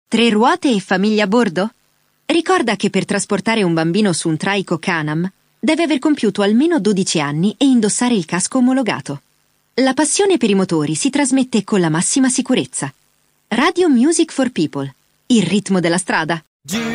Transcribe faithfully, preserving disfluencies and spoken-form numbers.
Tre ruote e famiglia a bordo? Ricorda che per trasportare un bambino su un traico Can-Am deve aver compiuto almeno dodici anni e indossare il casco omologato. La passione per i motori si trasmette con la massima sicurezza. Radio Music for People. Il ritmo della strada.